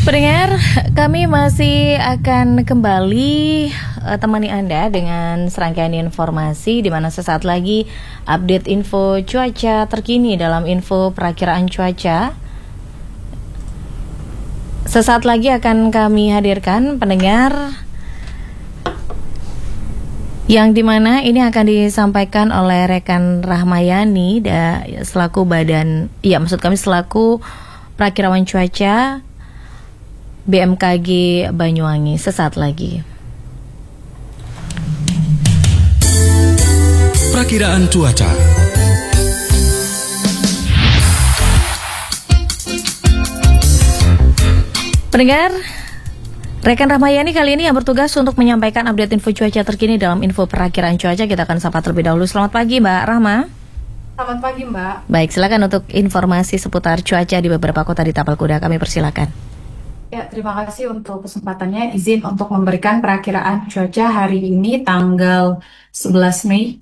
Pendengar, kami masih akan kembali temani Anda dengan serangkaian informasi di mana sesaat lagi update info cuaca terkini dalam info perakiraan cuaca. Sesaat lagi akan kami hadirkan pendengar yang dimana ini akan disampaikan oleh rekan Rahmayani selaku selaku perakirawan cuaca BMKG Banyuwangi. Sesaat lagi. Perakiraan cuaca. Pendengar, rekan Rahmayani kali ini yang bertugas untuk menyampaikan update info cuaca terkini dalam info perakiraan cuaca. Kita akan sapa terlebih dahulu. Selamat pagi Mbak Rahma. Selamat pagi Mbak. Baik, silakan untuk informasi seputar cuaca di beberapa kota di Tapal Kuda. Kami persilakan. Ya, terima kasih untuk kesempatannya. Izin untuk memberikan perakiraan cuaca hari ini tanggal 11 Mei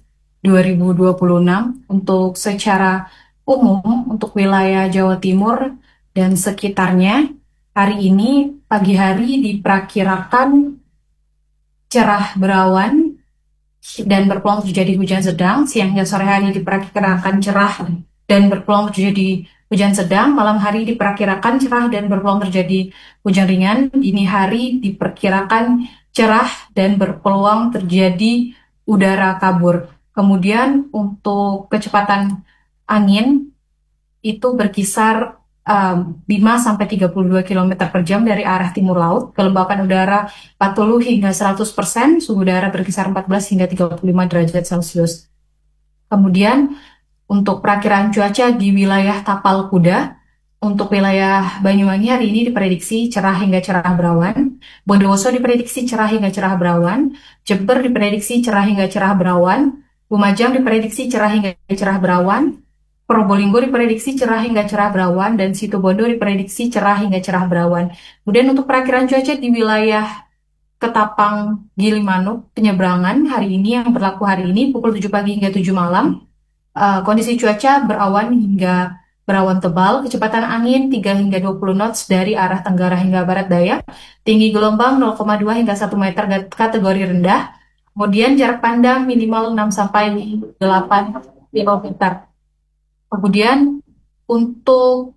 2026 untuk secara umum untuk wilayah Jawa Timur dan sekitarnya. Hari ini pagi hari diperkirakan cerah berawan dan berpeluang terjadi hujan sedang. Siang hingga sore hari diperkirakan cerah dan berpeluang terjadi hujan sedang. Malam hari diperkirakan cerah dan berpeluang terjadi hujan ringan. Dini hari diperkirakan cerah dan berpeluang terjadi udara kabur. Kemudian untuk kecepatan angin itu berkisar 5-32 km per jam dari arah timur laut. Kelembapan udara 40 hingga 100%, suhu udara berkisar 14 hingga 35 derajat Celcius. Kemudian untuk perakiraan cuaca di wilayah Tapal Kuda, untuk wilayah Banyuwangi hari ini diprediksi cerah hingga cerah berawan. Bondowoso diprediksi cerah hingga cerah berawan. Jember diprediksi cerah hingga cerah berawan. Lumajang diprediksi cerah hingga cerah berawan. Probolinggo diprediksi cerah hingga cerah berawan, dan Situbondo diprediksi cerah hingga cerah berawan. Kemudian untuk perakiraan cuaca di wilayah Ketapang Gilimanuk penyeberangan hari ini yang berlaku hari ini pukul 7 pagi hingga 7 malam. Kondisi cuaca berawan hingga berawan tebal, kecepatan angin 3 hingga 20 knots dari arah tenggara hingga barat daya, tinggi gelombang 0,2 hingga 1 meter kategori rendah, kemudian jarak pandang minimal 6 sampai 8 km. Kemudian untuk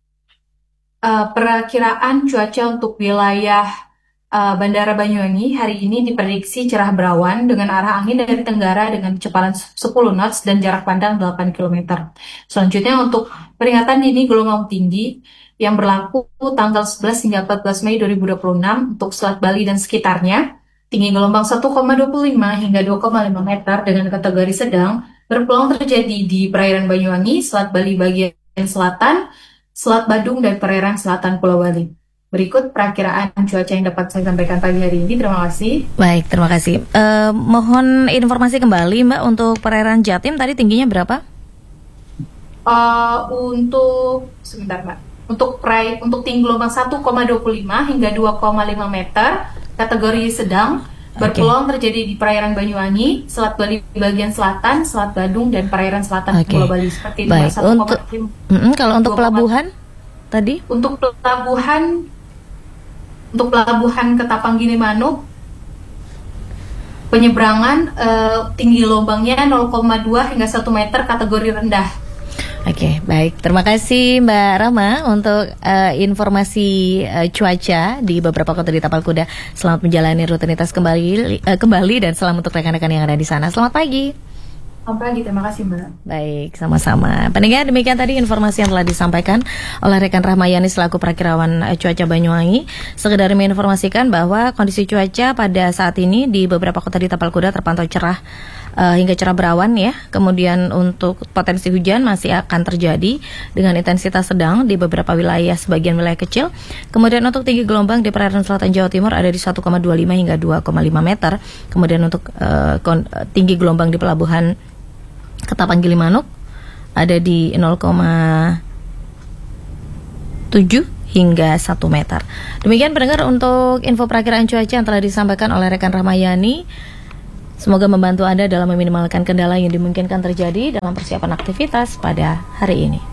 perakiraan cuaca untuk wilayah Bandara Banyuwangi hari ini diprediksi cerah berawan dengan arah angin dari tenggara dengan kecepatan 10 knots dan jarak pandang 8 km. Selanjutnya untuk peringatan dini gelombang tinggi yang berlaku tanggal 11 hingga 14 Mei 2026 untuk Selat Bali dan sekitarnya. Tinggi gelombang 1,25 hingga 2,5 meter dengan kategori sedang berpeluang terjadi di perairan Banyuwangi, Selat Bali bagian selatan, Selat Badung, dan perairan selatan Pulau Bali. Berikut perakiraan cuaca yang dapat saya sampaikan pagi hari ini. Terima kasih. Baik, terima kasih. Mohon informasi kembali Mbak untuk perairan Jatim tadi tingginya berapa? Sebentar Mbak. Untuk tinggi gelombang 1,25 hingga 2,5 meter kategori sedang. Berpeluang terjadi di perairan Banyuwangi, Selat Bali bagian selatan, Selat Badung, dan perairan selatan Pulau Bali. Seperti itu. Baik, kalau untuk pelabuhan tadi? Untuk pelabuhan Ketapang Gilimanuk penyeberangan tinggi gelombangnya 0,2 hingga 1 meter kategori rendah. Oke, baik. Terima kasih Mbak Rama untuk informasi cuaca di beberapa kota di Tapal Kuda. Selamat menjalani rutinitas kembali dan salam untuk rekan-rekan yang ada di sana. Selamat pagi. Selamat pagi, terima kasih Mbak. Baik, sama-sama. Pendengar, demikian tadi informasi yang telah disampaikan oleh rekan Rahmayani selaku perakirawan cuaca Banyuwangi. Sekedar menginformasikan bahwa kondisi cuaca pada saat ini di beberapa kota di Tapal Kuda terpantau cerah hingga cerah berawan ya. Kemudian untuk potensi hujan masih akan terjadi dengan intensitas sedang di beberapa wilayah, sebagian wilayah kecil. Kemudian untuk tinggi gelombang di perairan selatan Jawa Timur ada di 1,25 hingga 2,5 meter. Kemudian untuk tinggi gelombang di pelabuhan Ketapang Gilimanuk ada di 0,7 hingga 1 meter. Demikian pendengar untuk info perakiraan cuaca yang telah disampaikan oleh rekan Rahmayani. Semoga membantu Anda dalam meminimalkan kendala yang dimungkinkan terjadi dalam persiapan aktivitas pada hari ini.